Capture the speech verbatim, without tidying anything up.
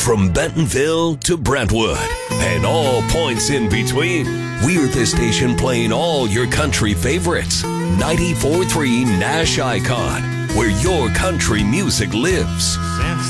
From Bentonville to Brentwood and all points in between, we're the station playing all your country favorites. ninety-four point three Nash Icon, where your country music lives. Since